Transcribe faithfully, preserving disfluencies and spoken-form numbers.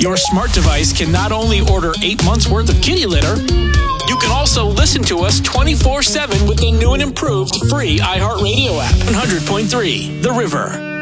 Your smart device can not only order eight months worth of kitty litter, you can also listen to us twenty-four seven with the new and improved free iHeartRadio app. one hundred point three The River.